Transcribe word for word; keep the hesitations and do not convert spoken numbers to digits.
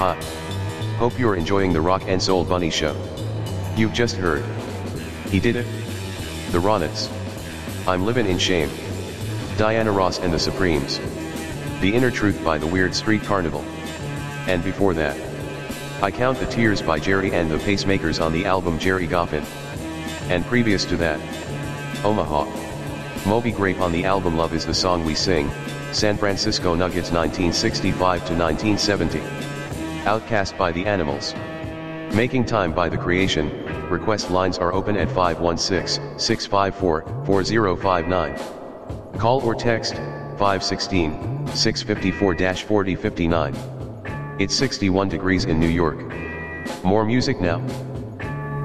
Hi. Hope you're enjoying the Rock and Soul Bunny Show. You've just heard. He did it? The Ronettes. I'm living in shame. Diana Ross and the Supremes. The Inner Truth by the Weird Street Carnival. And before that, I Count the Tears by Jerry and the Pacemakers on the album Jerry Goffin. And previous to that, Omaha. Moby Grape on the album Love Is the Song We Sing, San Francisco Nuggets nineteen sixty-five to nineteen seventy. Outcast by the Animals. Making Time by The Creation. Request lines are open at five one six, six five four, four zero five nine. Call or text, five one six, six five four, four zero five nine. It's sixty-one degrees in New York. More music now.